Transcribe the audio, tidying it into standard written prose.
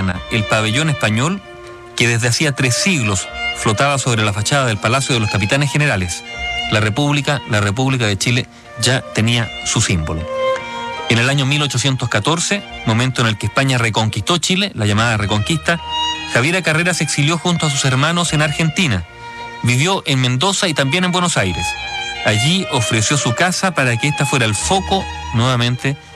eterna el pabellón español que desde hacía 3 siglos flotaba sobre la fachada del Palacio de los Capitanes Generales. La República de Chile ya tenía su símbolo. En el año 1814, momento en el que España reconquistó Chile, la llamada Reconquista, Javiera Carrera se exilió junto a sus hermanos en Argentina. Vivió en Mendoza y también en Buenos Aires. Allí ofreció su casa para que ésta fuera el foco nuevamente